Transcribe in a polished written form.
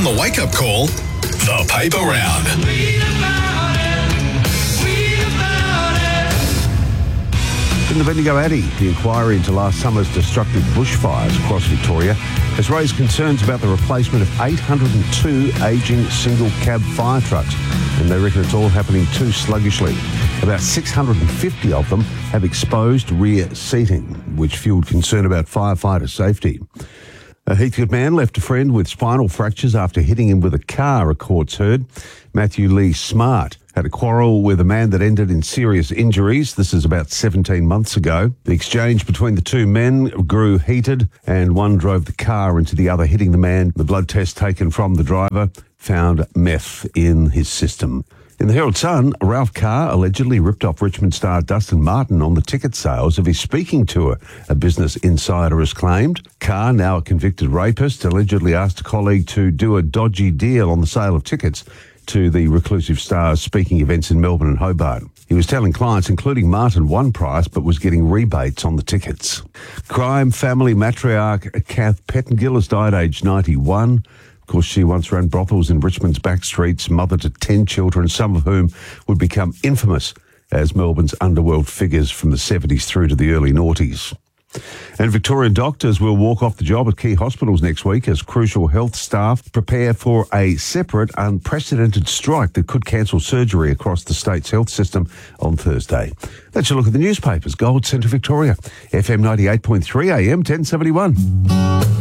the wake-up call, the paper round. In the Bendigo Addy, the inquiry into last summer's destructive bushfires across Victoria has raised concerns about the replacement of 802 ageing single-cab fire trucks, and they reckon it's all happening too sluggishly. About 650 of them have exposed rear seating, which fueled concern about firefighter safety. A Heathcote man left a friend with spinal fractures after hitting him with a car, a court's heard. Matthew Lee Smart had a quarrel with a man that ended in serious injuries. This is about 17 months ago. The exchange between the two men grew heated and one drove the car into the other, hitting the man. The blood test taken from the driver found meth in his system. In the Herald Sun, Ralph Carr allegedly ripped off Richmond star Dustin Martin on the ticket sales of his speaking tour, a Business Insider has claimed. Carr, now a convicted rapist, allegedly asked a colleague to do a dodgy deal on the sale of tickets to the reclusive star's speaking events in Melbourne and Hobart. He was telling clients, including Martin, one price, but was getting rebates on the tickets. Crime family matriarch Kath Pettengill has died aged 91. Of course, she once ran brothels in Richmond's back streets, mother to 10 children, some of whom would become infamous as Melbourne's underworld figures from the 70s through to the early noughties. And Victorian doctors will walk off the job at key hospitals next week as crucial health staff prepare for a separate, unprecedented strike that could cancel surgery across the state's health system on Thursday. That's a look at the newspapers. Gold Centre Victoria, FM 98.3 AM 1071.